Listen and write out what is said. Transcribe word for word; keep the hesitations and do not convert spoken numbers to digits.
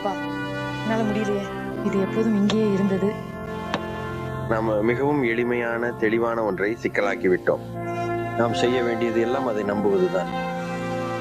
அப்பா, என்னால முடியலையே. இது எப்போதும் இங்கேயே இருந்தது. நாம் மிகவும் எளிமையான தெளிவான ஒன்றை சிக்கலாக்கி விட்டோம். நாம் செய்ய வேண்டியது எல்லாம் அதை நம்புவதுதான்.